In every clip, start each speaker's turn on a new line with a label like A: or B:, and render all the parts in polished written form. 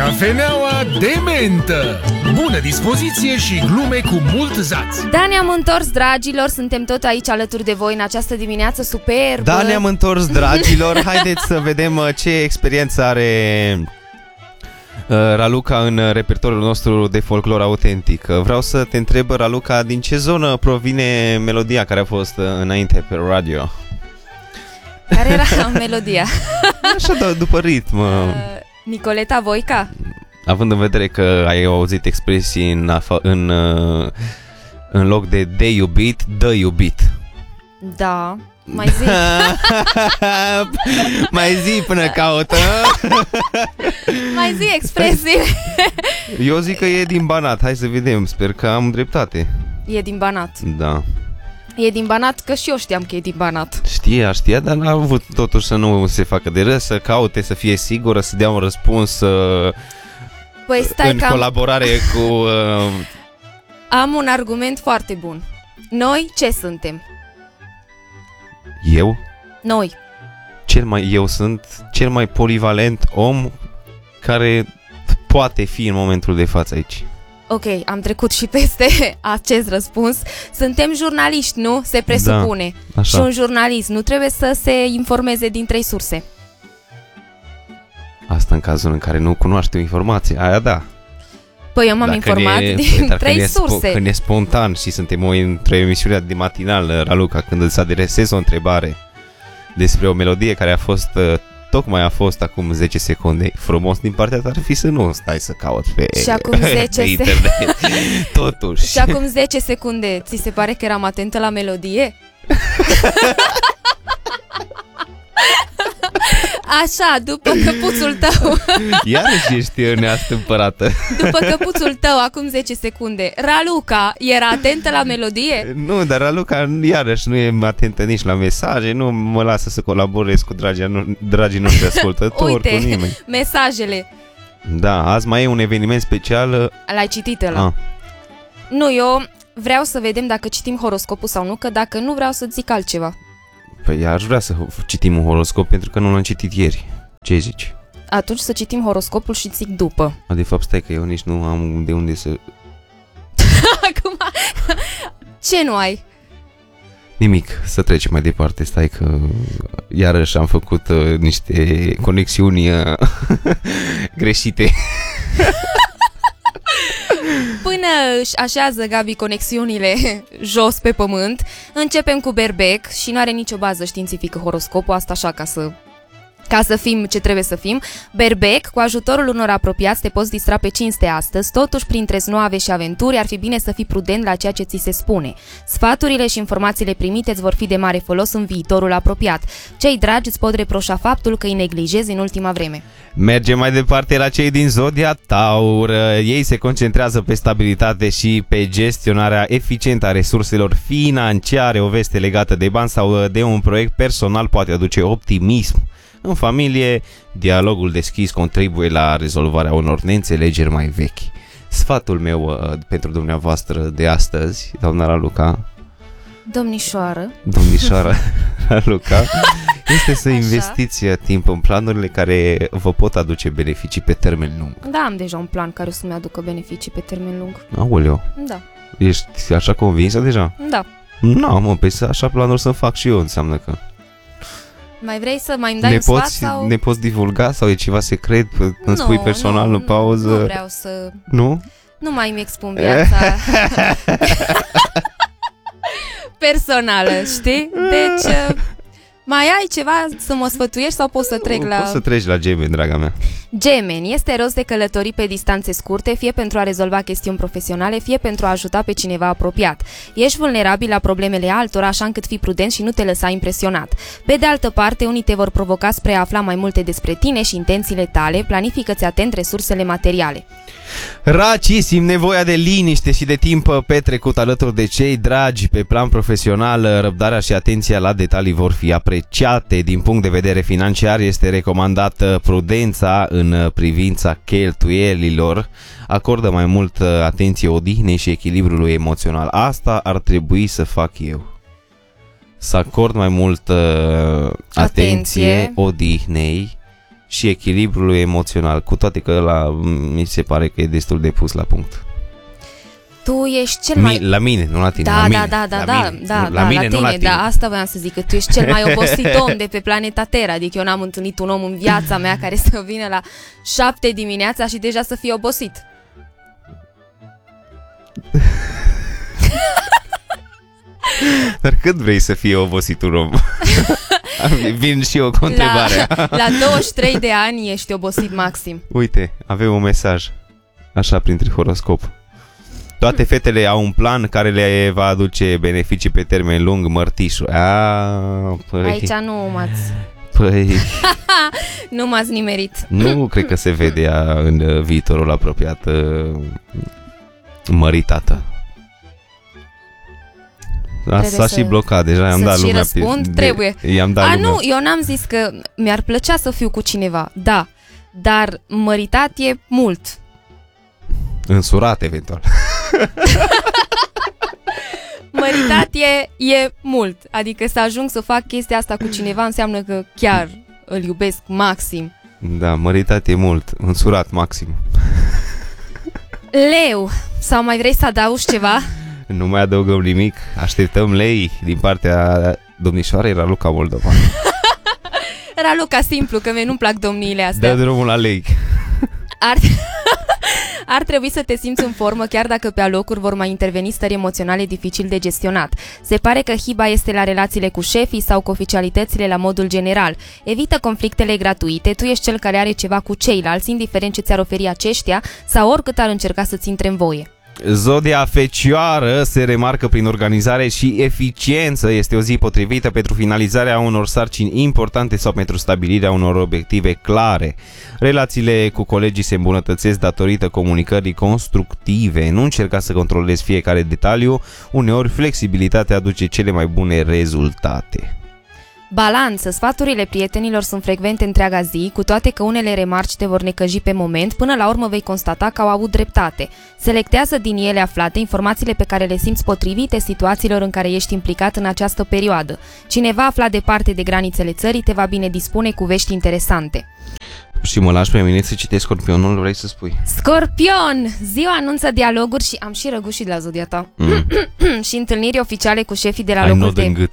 A: Cafeneaua de mentă. Bună dispoziție și glume cu mult zaț.
B: Da, ne-am întors, dragilor. Suntem tot aici alături de voi în această dimineață superbă.
C: Da, ne-am întors, dragilor. Haideți să vedem ce experiență are Raluca în repertoriul nostru de folclor autentic. Vreau să te întreb, Raluca, din ce zonă provine melodia care a fost înainte pe radio?
B: Care era melodia?
C: Așa, după ritm.
B: Nicoleta Voica?
C: Având în vedere că ai auzit expresii în loc de iubit, dă iubit.
B: Da, mai zi.
C: Mai zi până caută.
B: Mai zi expresii.
C: Eu zic că e din Banat, hai să vedem, sper că am dreptate.
B: E din Banat.
C: Da.
B: E din Banat, că și eu știam că e din Banat.
C: Știa, dar n-a avut totuși să nu se facă de râs, să caute, să fie sigură, să dea un răspuns
B: păi stai
C: în colaborare cu...
B: Am un argument foarte bun. Noi ce suntem?
C: Eu?
B: Noi.
C: Eu sunt cel mai polivalent om care poate fi în momentul de față aici.
B: Ok, am trecut și peste acest răspuns. Suntem jurnaliști, nu? Se presupune.
C: Da, așa.
B: Și un jurnalist nu trebuie să se informeze din 3 surse.
C: Asta în cazul în care nu cunoaște informația, aia da.
B: Păi eu m-am informat din 3 surse.
C: Când e spontan și suntem într-o emisiune de matinal, Raluca, când îți adresezi o întrebare despre o melodie care tocmai a fost acum 10 secunde, frumos din partea ta ar fi să nu stai să cauți pe,
B: și acum 10
C: pe internet. Totuși.
B: Și acum 10 secunde, ți se pare că eram atentă la melodie? Așa, după căpuțul tău.
C: Iarăși ești neastâmpărată.
B: După căpuțul tău, acum 10 secunde, Raluca era atentă la melodie?
C: Nu, dar Raluca iarăși nu e atentă nici la mesaje, nu mă lasă să colaborez cu dragii noștri ascultători.
B: Uite,
C: cu nimeni.
B: Mesajele.
C: Da, azi mai e un eveniment special.
B: L-ai citit ăla? Nu, eu vreau să vedem dacă citim horoscopul sau nu, că dacă nu vreau să zic altceva.
C: Păi aș vrea să citim un horoscop pentru că nu l-am citit ieri. Ce zici?
B: Atunci să citim horoscopul și zic după.
C: De fapt, stai că eu nici nu am de unde să...
B: Acum, ce nu ai?
C: Nimic, să trecem mai departe. Stai că iarăși am făcut niște conexiuni greșite.
B: Până își așează Gabi conexiunile jos pe pământ, începem cu berbec și nu are nicio bază științifică horoscopul, asta așa ca să fim ce trebuie să fim. Berbec, cu ajutorul unor apropiați te poți distra pe cinste astăzi, totuși printre znoave și aventuri ar fi bine să fii prudent la ceea ce ți se spune. Sfaturile și informațiile primite îți vor fi de mare folos în viitorul apropiat. Cei dragi îți pot reproșa faptul că îi neglijezi în ultima vreme.
C: Mergem mai departe la cei din zodia Taur. Ei se concentrează pe stabilitate și pe gestionarea eficientă a resurselor financiare. O veste legată de bani sau de un proiect personal poate aduce optimism. În familie, dialogul deschis contribuie la rezolvarea unor neînțelegeri mai vechi. Sfatul meu pentru dumneavoastră de astăzi, doamna Raluca,
B: Domnișoara
C: Raluca, este să investiți timp în planurile care vă pot aduce beneficii pe termen lung.
B: Da, am deja un plan care o să-mi aducă beneficii pe termen lung.
C: Aoleu.
B: Da.
C: Ești așa convinsă deja?
B: Da.
C: Nu, mă, pe așa planuri să fac și eu, înseamnă că...
B: Mai vrei să mai îmi dai un sfat sau...
C: Ne poți divulga sau e ceva secret? Îmi spui personal în pauză?
B: Nu vreau să...
C: Nu?
B: Nu mai îmi expun viața personală, știi? Deci, mai ai ceva să mă sfătuiești sau poți să trec la...
C: Poți să treci la Gemeni, draga mea.
B: Gemeni, este rost de călătorii pe distanțe scurte, fie pentru a rezolva chestiuni profesionale, fie pentru a ajuta pe cineva apropiat. Ești vulnerabil la problemele altora, așa încât fii prudent și nu te lăsa impresionat. Pe de altă parte, unii te vor provoca spre a afla mai multe despre tine și intențiile tale, planifică-ți atent resursele materiale.
C: Racii simt nevoia de liniște și de timp petrecut alături de cei dragi. Pe plan profesional, răbdarea și atenția la detalii vor fi apreciate. Din punct de vedere financiar, este recomandată prudența în privința cheltuielilor. Acordă mai mult atenție odihnei și echilibrului emoțional. Asta ar trebui să fac eu. Să acord mai mult atenție odihnei și echilibrului emoțional, cu toate că ăla mi se pare că e destul de pus la punct.
B: Tu ești cel mai...
C: La mine, nu la tine.
B: Da,
C: la mine,
B: la tine, da, asta voiam să zic, că tu ești cel mai obosit om de pe planeta Terra, adică eu n-am întâlnit un om în viața mea care să vină la 7 dimineața și deja să fie obosit.
C: Dar cât vrei să fie obosit un om? Vin și eu cu întrebarea.
B: La 23 de ani ești obosit maxim.
C: Uite, avem un mesaj, așa printre horoscop. Toate fetele au un plan care le va aduce beneficii pe termen lung, mărtișul. Păi.
B: Aici nu m-ați...
C: Păi...
B: nu m-ați nimerit.
C: Nu cred că se vede ea în viitorul apropiat măritată. S-a și blocat deja, i-am dat lumea.
B: Trebuie.
C: I-am dat lumea.
B: Nu, eu n-am zis că mi-ar plăcea să fiu cu cineva, da, dar măritat e mult.
C: Însurat, eventual.
B: Măritat e mult. Adică să ajung să fac chestia asta cu cineva înseamnă că chiar îl iubesc maxim.
C: Da, măritat e mult, însurat maxim.
B: Leu, sau mai vrei să adaugi ceva?
C: Nu mai adăugăm nimic, așteptăm lei din partea domnișoarei Raluca Moldovan.
B: Raluca, simplu, că mie nu-mi plac domniile astea.
C: Dă drumul la lei.
B: Ar trebui să te simți în formă, chiar dacă pe alocuri vor mai interveni stări emoționale dificil de gestionat. Se pare că hiba este la relațiile cu șefii sau cu oficialitățile la modul general. Evită conflictele gratuite, tu ești cel care are ceva cu ceilalți, indiferent ce ți-ar oferi aceștia sau oricât ar încerca să-ți intre în voie.
C: Zodia Fecioară se remarcă prin organizare și eficiență. Este o zi potrivită pentru finalizarea unor sarcini importante sau pentru stabilirea unor obiective clare. Relațiile cu colegii se îmbunătățesc datorită comunicării constructive. Nu încerca să controlezi fiecare detaliu, uneori flexibilitatea aduce cele mai bune rezultate.
B: Balanță. Sfaturile prietenilor sunt frecvente întreaga zi, cu toate că unele remarci te vor necăji pe moment, până la urmă vei constata că au avut dreptate. Selectează din ele aflate informațiile pe care le simți potrivite situațiilor în care ești implicat în această perioadă. Cineva aflat departe de granițele țării te va bine dispune cu vești interesante.
C: Și mă lași pe mine să citesc Scorpionul, vrei să spui?
B: Scorpion! Ziua anunță dialoguri și am și răgușit la zodia ta. Și întâlniri oficiale cu șefii de la locul de...
C: în gât.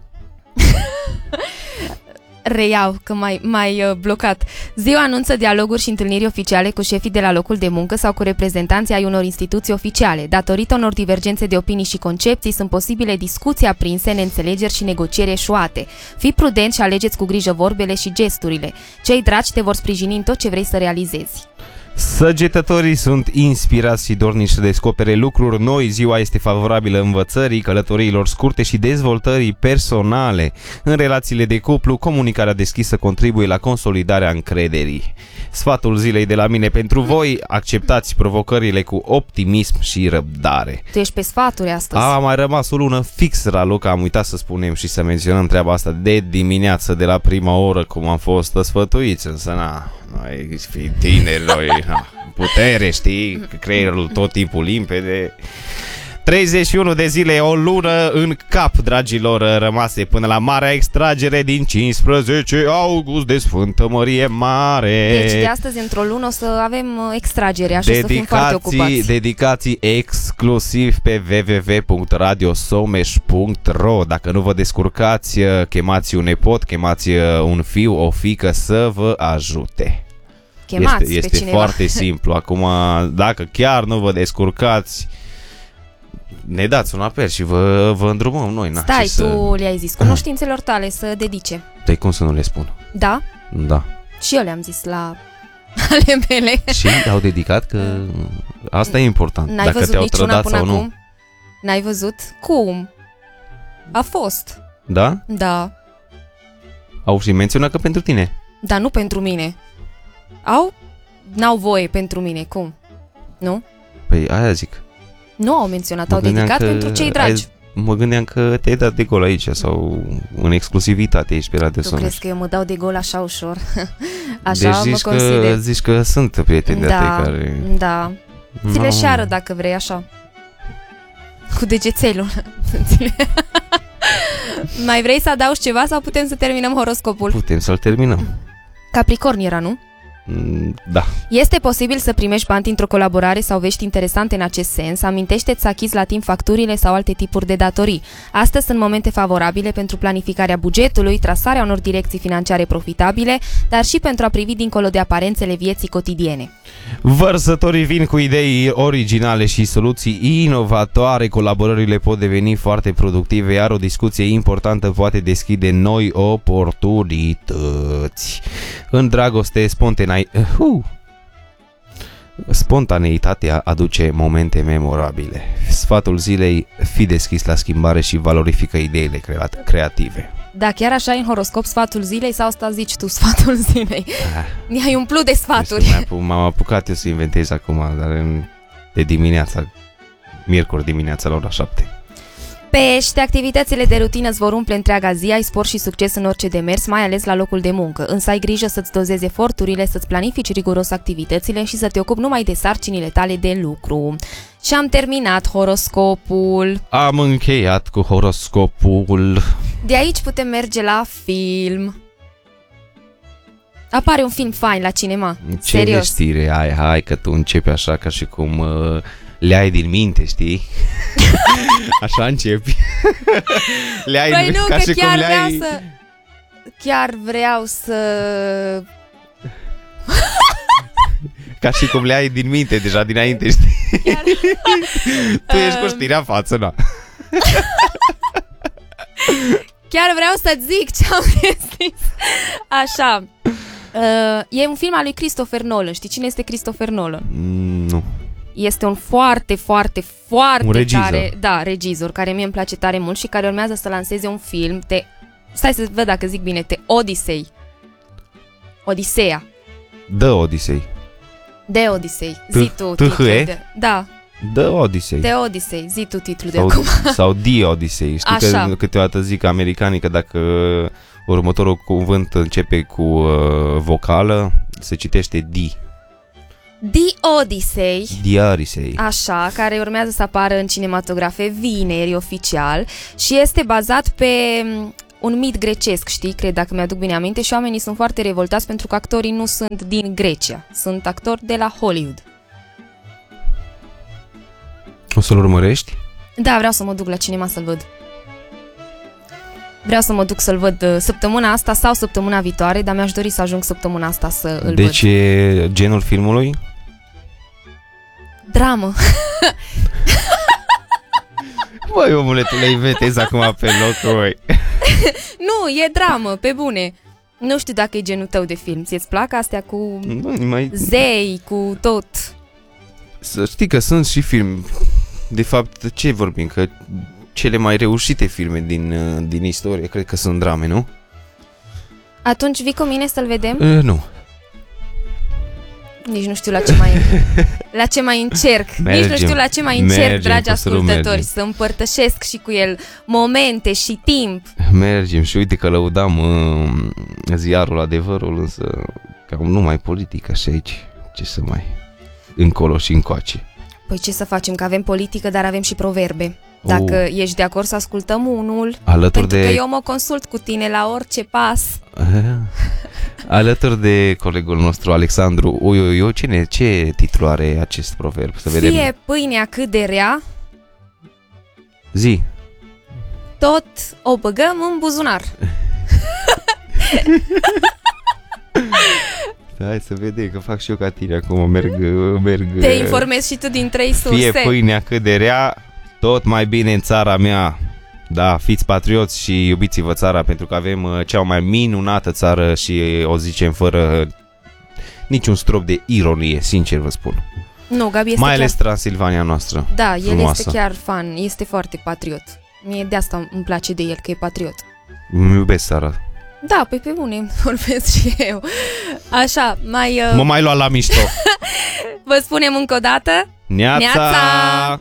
B: Reiau, că mai blocat. Ziua anunță dialoguri și întâlniri oficiale cu șefii de la locul de muncă sau cu reprezentanții ai unor instituții oficiale. Datorită unor divergențe de opinii și concepții, sunt posibile discuții aprinse, neînțelegeri și negocieri eșuate. Fii prudent și alegeți cu grijă vorbele și gesturile. Cei dragi te vor sprijini în tot ce vrei să realizezi.
C: Săgetătorii sunt inspirați și dornici să descopere lucruri noi. Ziua este favorabilă învățării, călătoriilor scurte și dezvoltării personale. În relațiile de cuplu, comunicarea deschisă contribuie la consolidarea încrederii. Sfatul zilei de la mine pentru voi: acceptați provocările cu optimism și răbdare.
B: Tu ești pe sfaturi astăzi.
C: A mai rămas o lună fix, Raluca, am uitat să spunem și să menționăm treaba asta de dimineață, de la prima oră, cum am fost sfătuiți, însă noi fi tineri, noi putere, știi, creierul tot timpul limpede. 31 de zile, o lună în cap, dragilor, rămase până la marea extragere din 15 august de Sfântă Mărie Mare.
B: Deci de astăzi, într-o lună, o să avem extragere, așa să fim foarte ocupați.
C: Dedicații exclusiv pe www.radiosomeș.ro. Dacă nu vă descurcați, chemați un nepot, chemați un fiu, o fiică să vă ajute. Este foarte simplu. Acum, dacă chiar nu vă descurcați, ne dați un apel și vă îndrumăm noi.
B: Stai, tu le-ai zis cunoștințelor tale să dedice.
C: Păi cum să nu le spun?
B: Da?
C: Da.
B: Și eu le-am zis la ale mele.
C: Și au dedicat, că asta e important.
B: N-ai
C: dacă
B: văzut
C: te-au
B: niciuna
C: trădat
B: până
C: sau nu.
B: acum? N-ai văzut? Cum? A fost.
C: Da?
B: Da.
C: Au și menționat că pentru tine.
B: Dar nu pentru mine. N-au voie pentru mine, cum? Nu?
C: Păi aia zic.
B: Nu au menționat, au dedicat pentru cei dragi.
C: Mă gândeam că te-ai dat de gol aici sau în exclusivitate ești pe Radio Someș.
B: Tu crezi că eu mă dau de gol așa ușor? Așa deci mă consider.
C: Deci zici că sunt prieteni de-a tăi care...
B: Da, ți le șeară dacă vrei așa. Cu degețelul. Mai vrei să adaugi ceva sau putem să terminăm horoscopul?
C: Putem să-l terminăm.
B: Capricorn era, nu?
C: Da.
B: Este posibil să primești bani într-o colaborare sau vești interesante în acest sens. Amintește-ți să achizi la timp facturile sau alte tipuri de datorii. Astea sunt momente favorabile pentru planificarea bugetului, trasarea unor direcții financiare profitabile, dar și pentru a privi dincolo de aparențele vieții cotidiene.
C: Vărsătorii vin cu idei originale și soluții inovatoare, colaborările pot deveni foarte productive, iar o discuție importantă poate deschide noi oportunități. În dragoste, spontaneitatea aduce momente memorabile. Sfatul zilei: fii deschis la schimbare și valorifică ideile creative.
B: Da, chiar așa în horoscop sfatul zilei sau asta zici tu, sfatul zilei? Ne-ai umplut de sfaturi.
C: M-am apucat eu să inventez acum, dar de dimineața, miercuri dimineața la ora 7.
B: Pești, activitățile de rutină îți vor umple întreaga zi, ai spor și succes în orice demers, mai ales la locul de muncă. Însă ai grijă să-ți dozezi eforturile, să-ți planifici riguros activitățile și să te ocupi numai de sarcinile tale de lucru. Și am terminat horoscopul.
C: Am încheiat cu horoscopul.
B: De aici putem merge la film. Apare un film fain la cinema.
C: Ce
B: serios.
C: știre ai? Hai că tu începi așa ca și cum le ai din minte, știi? Așa începi. Le ai
B: Păi nu,
C: ca
B: că
C: și
B: chiar
C: cum le
B: vreau
C: ai...
B: să... Chiar vreau să...
C: Ca și cum le ai din minte deja dinainte, știi?
B: Chiar...
C: Tu ești cu știrea în față, na.
B: Chiar vreau să zic ce am zis. Așa. E un film al lui Christopher Nolan. Știi cine este Christopher Nolan?
C: Nu.
B: Este un foarte, foarte, foarte
C: un regizor.
B: tare... Da, regizor, care mie îmi place tare mult și care urmează să lanseze un film. Stai să văd dacă zic bine. Odyssey. Odiseea.
C: The Odyssey.
B: The Odyssey. Zi tu titlul de... Da.
C: The Odyssey.
B: The Odyssey. Zi tu titlul de acum.
C: Sau The Odyssey. Știi
B: așa.
C: Că câteodată zic americanii că dacă următorul cuvânt începe cu vocală, se citește D.
B: The Odyssey.
C: The Odyssey.
B: Așa, care urmează să apară în cinematografe vineri oficial și este bazat pe un mit grecesc, știi, cred, dacă mi-aduc bine aminte, și oamenii sunt foarte revoltați pentru că actorii nu sunt din Grecia, sunt actori de la Hollywood.
C: O să-l urmărești?
B: Da, vreau să mă duc la cinema să-l văd. Vreau să mă duc să-l văd săptămâna asta sau săptămâna viitoare, dar mi-aș dori să ajung săptămâna asta să îl văd.
C: Deci e genul filmului?
B: Dramă.
C: Băi, omule, tu le inventezi acum pe loc, băi.
B: Nu, e dramă, pe bune. Nu știu dacă e genul tău de film. Ți-ți plac astea cu zei, cu tot?
C: Să știi că sunt și filme. De fapt, ce vorbim? Că cele mai reușite filme din istorie cred că sunt drame, nu?
B: Atunci vii cu mine să-l vedem?
C: Nu.
B: Nici nu știu la ce mai încerc.
C: Mergem.
B: Nici nu știu la ce mai încerc,
C: Mergem,
B: dragi ascultători,
C: mergem.
B: să împărtășesc și cu el momente și timp.
C: Mergem și uite că lăudam ziarul Adevărul, însă cam numai politică și aici. Ce să mai... încolo și încoace.
B: Păi ce să facem, că avem politică, dar avem și proverbe. Dacă ești de acord să ascultăm unul,
C: alături
B: pentru
C: de...
B: că eu mă consult cu tine la orice pas.
C: Alături de colegul nostru Alexandru Uiuiu, ce titlu are acest proverb? Să vedem.
B: Fie pâinea cât de rea,
C: Zi.
B: tot o băgăm în buzunar.
C: Hai să vedem că fac și eu ca tine acum, merg.
B: Te informezi și tu din 3 surse.
C: Fie pâinea cât de rea, tot mai bine în țara mea. Da, fiți patrioți și iubiți-vă țara, pentru că avem cea mai minunată țară și o zicem fără niciun strop de ironie, sincer vă spun.
B: Nu, Gabi este
C: mai ales
B: chiar...
C: Transilvania noastră.
B: Da, el
C: frumoasă.
B: este chiar fan, este foarte patriot. Mie de asta îmi place de el, că e patriot.
C: Îmi iubesc țara.
B: Da, pe bune, vorbesc și eu. Așa,
C: Mă mai lua la mișto.
B: Vă spunem încă o dată.
C: Neața!
B: Neața!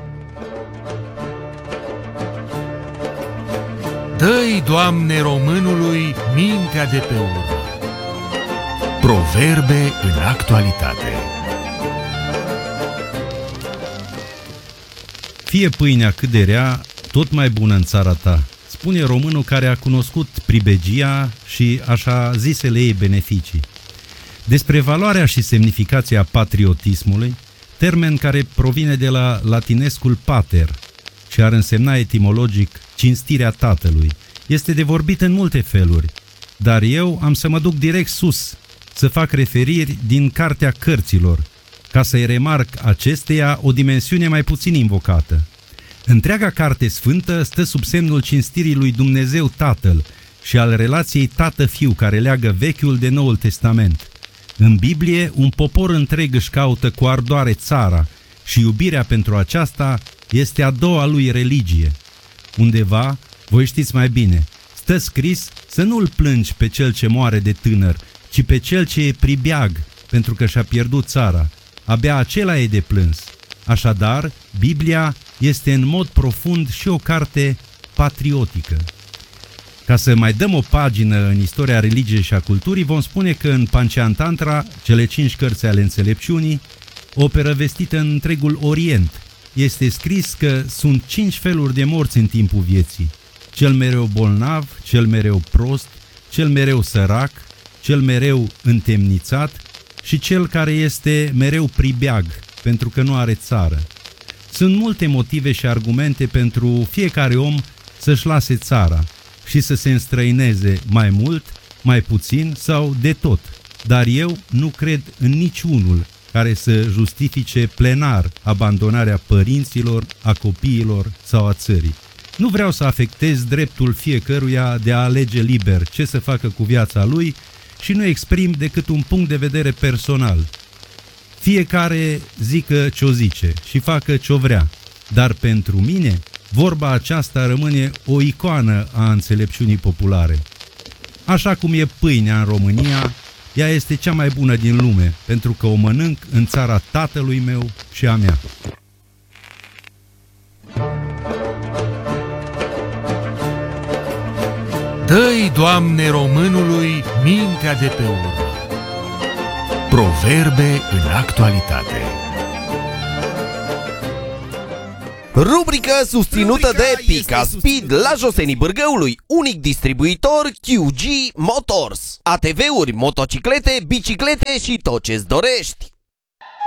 A: Dă-i, Doamne, românului mintea de pe urmă. Proverbe în actualitate.
D: Fie pâinea cât de rea, tot mai bună în țara ta, spune românul care a cunoscut pribegia și așa zisele ei beneficii. Despre valoarea și semnificația patriotismului, termen care provine de la latinescul pater și ar însemna etimologic cinstirea tatălui, este de vorbit în multe feluri, dar eu am să mă duc direct sus, să fac referiri din Cartea Cărților, ca să-i remarc acesteia o dimensiune mai puțin invocată. Întreaga carte sfântă stă sub semnul cinstirii lui Dumnezeu Tatăl și al relației tată-fiu care leagă Vechiul de Noul Testament. În Biblie, un popor întreg își caută cu ardoare țara și iubirea pentru aceasta este a doua lui religie. Undeva, voi știți mai bine, stă scris să nu-l plângi pe cel ce moare de tânăr, ci pe cel ce e pribeag pentru că și-a pierdut țara. Abia acela e de plâns. Așadar, Biblia este în mod profund și o carte patriotică. Ca să mai dăm o pagină în istoria religiei și a culturii, vom spune că în Panceantantra, cele 5 cărți ale înțelepciunii, operă vestită în întregul Orient, este scris că sunt 5 feluri de morți în timpul vieții. Cel mereu bolnav, cel mereu prost, cel mereu sărac, cel mereu întemnițat și cel care este mereu pribeag, pentru că nu are țară. Sunt multe motive și argumente pentru fiecare om să-și lase țara și să se înstrăineze mai mult, mai puțin sau de tot. Dar eu nu cred în niciunul care să justifice plenar abandonarea părinților, a copiilor sau a țării. Nu vreau să afectez dreptul fiecăruia de a alege liber ce să facă cu viața lui și nu exprim decât un punct de vedere personal. Fiecare zică ce-o zice și facă ce-o vrea, dar pentru mine vorba aceasta rămâne o icoană a înțelepciunii populare. Așa cum e pâinea în România, ea este cea mai bună din lume, pentru că o mănânc în țara tatălui meu și a mea.
A: Dă-i, Doamne, românului mintea de pe urmă. Proverbe în actualitate.
E: Rubrică susținută de Pica Speed la Josenii Bârgăului, unic distribuitor QG Motors. ATV-uri, motociclete, biciclete și tot ce-ți dorești.